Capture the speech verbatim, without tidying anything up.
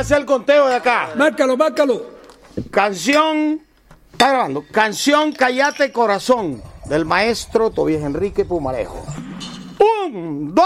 hacer el conteo de acá. Márcalo, márcalo. Canción, está grabando, Canción Cállate Corazón, del maestro Tobías Enrique Pumarejo. Un, dos.